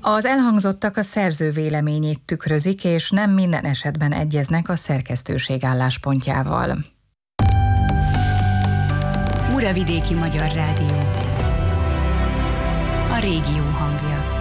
Az elhangzottak a szerző véleményét tükrözik, és nem minden esetben egyeznek a szerkesztőség álláspontjával. Muravidéki Magyar Rádió. A régió hangja.